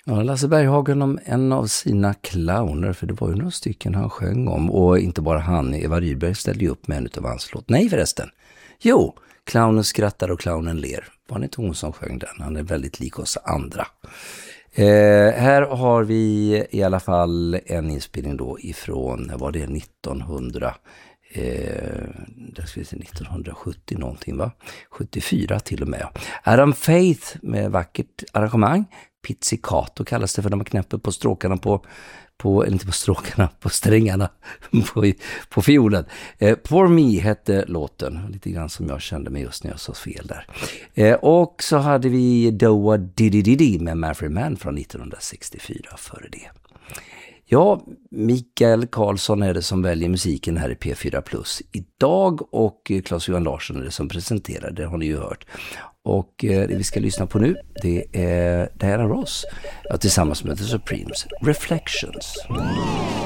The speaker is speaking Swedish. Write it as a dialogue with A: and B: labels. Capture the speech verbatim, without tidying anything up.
A: Ja, Lasse Berghagen om en av sina clowner, för det var ju några stycken han sjöng om, och inte bara han, Eva Rydberg ställde ju upp med en utav hans låt. Nej förresten, jo, clownen skrattar och clownen ler. Var det inte hon som sjöng den? Han är väldigt lik oss andra. Eh, här har vi i alla fall en inspelning då ifrån, var det nittonhundra, eh, där ska vi se, nittonhundrasjuttio någonting va? sjuttiofyra till och med. Adam Faith med vackert arrangemang. Pizzicato kallas det för när man knäpper på stråkarna på, på eller inte på stråkarna, på strängarna på, på fiolen. Eh, Pour Me hette låten, lite grann som jag kände mig just när jag sa fel där. Eh, och så hade vi Doa Diddy Diddy med Manfred Mann från nittonhundrasextiofyra före det. Ja, Mikael Karlsson är det som väljer musiken här i P fyra Plus idag, och Claes-Johan Larsson är det som presenterar, det har ni ju hört. Och eh, det vi ska lyssna på nu, det är Diana Ross, ja, tillsammans med The Supremes, Reflections.